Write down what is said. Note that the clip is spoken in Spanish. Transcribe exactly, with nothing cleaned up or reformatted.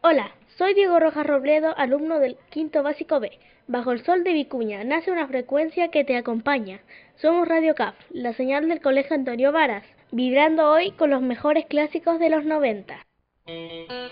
Hola, soy Diego Rojas Robledo, alumno del quinto básico B. Bajo el sol de Vicuña nace una frecuencia que te acompaña. Somos Radio C A F, la señal del Colegio Antonio Varas, vibrando hoy con los mejores clásicos de los noventa.